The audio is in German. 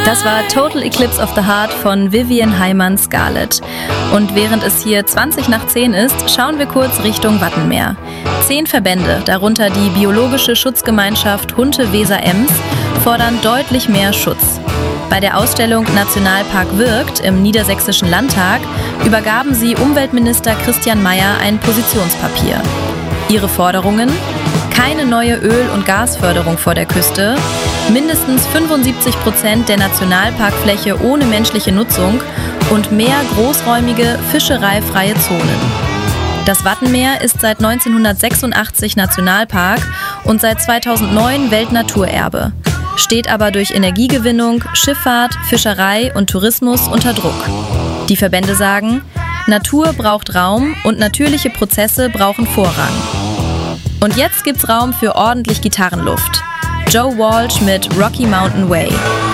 Das war Total Eclipse of the Heart von Vivian Heimann-Scarlett. Und während es hier 20 nach 10 ist, schauen wir kurz Richtung Wattenmeer. 10 Verbände, darunter die biologische Schutzgemeinschaft Hunte-Weser-Ems, fordern deutlich mehr Schutz. Bei der Ausstellung Nationalpark wirkt im Niedersächsischen Landtag übergaben sie Umweltminister Christian Mayer ein Positionspapier. Ihre Forderungen? Keine neue Öl- und Gasförderung vor der Küste, mindestens 75% der Nationalparkfläche ohne menschliche Nutzung und mehr großräumige, fischereifreie Zonen. Das Wattenmeer ist seit 1986 Nationalpark und seit 2009 Weltnaturerbe, steht aber durch Energiegewinnung, Schifffahrt, Fischerei und Tourismus unter Druck. Die Verbände sagen, Natur braucht Raum und natürliche Prozesse brauchen Vorrang. Und jetzt gibt's Raum für ordentlich Gitarrenluft. Joe Walsh mit Rocky Mountain Way.